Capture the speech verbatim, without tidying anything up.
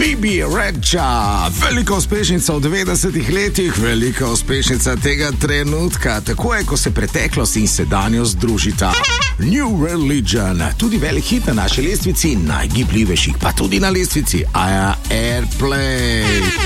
Phoebe Redča, velika uspešnica v devetdesetih letih, velika uspešnica tega trenutka, tako je, ko se preteklost in sedanjost združita. New Religion, tudi velik hit na naši lestvici, najgibljivejših, pa tudi na lestvici Airplay.